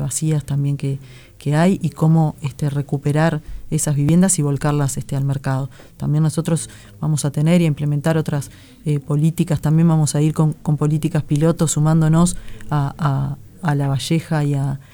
vacías también que hay, y cómo recuperar esas viviendas y volcarlas al mercado. También nosotros vamos a tener y a implementar otras políticas, también vamos a ir con políticas pilotos, sumándonos a La Valleja y a